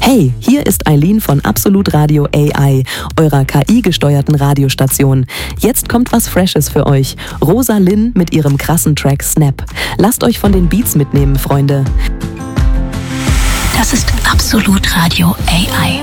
Hey, hier ist Eileen von Absolut Radio AI, eurer KI-gesteuerten Radiostation. Jetzt kommt was Freshes für euch. Rosa Linn mit ihrem krassen Track Snap. Lasst euch von den Beats mitnehmen, Freunde. Das ist Absolut Radio AI.